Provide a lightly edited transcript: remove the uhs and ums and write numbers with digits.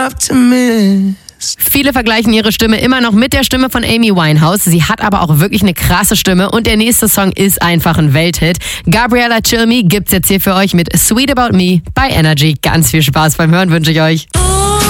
enough to miss. Viele vergleichen ihre Stimme immer noch mit der Stimme von Amy Winehouse. Sie hat aber auch wirklich eine krasse Stimme und der nächste Song ist einfach ein Welthit. Gabriella Cilmi gibt's jetzt hier für euch mit Sweet About Me bei Energy. Ganz viel Spaß beim Hören wünsche ich euch.